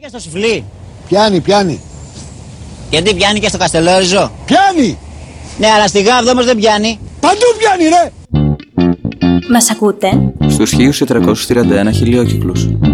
στο Σουφλί. Πιάνει. Γιατί πιάνει και στο Καστελόριζο. Πιάνει. Ναι, αλλά στη Γάβδο όμως δεν πιάνει. Παντού πιάνει ρε. Μας ακούτε? Στους 1431 χιλιόκυκλους.